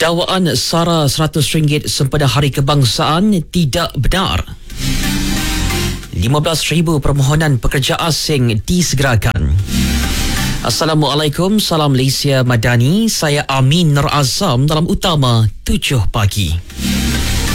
Dakwaan sara RM100 sempena Hari Kebangsaan tidak benar. 15,000 permohonan pekerja asing disegerakan. Assalamualaikum, salam Malaysia Madani. Saya Amin Nur Azam dalam Utama 7 Pagi.